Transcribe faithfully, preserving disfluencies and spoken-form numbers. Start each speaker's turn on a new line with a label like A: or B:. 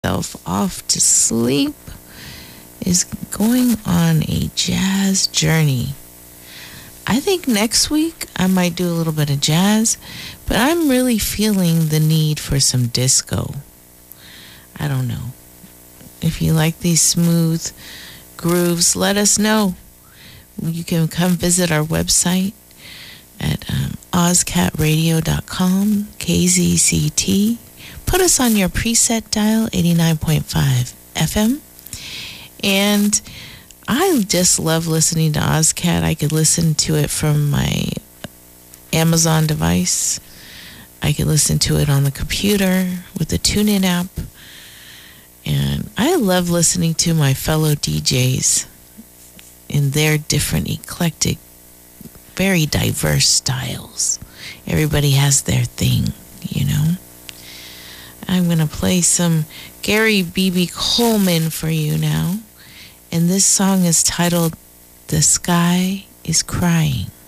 A: myself off to sleep is going on a jazz journey. I think next week I might do a little bit of jazz, but I'm really feeling the need for some disco. I don't know. If you like these smooth grooves, let us know. You can come visit our website at um, ozcat radio dot com, K Z C T. Put us on your preset dial, eighty-nine point five F M. And I just love listening to Ozcat. I could listen to it from my Amazon device. I could listen to it on the computer with the TuneIn app. And I love listening to my fellow D Js in their different eclectic, very diverse styles. Everybody has their thing, you know. I'm going to play some Gary B B Coleman for you now. And this song is titled The Sky is Crying.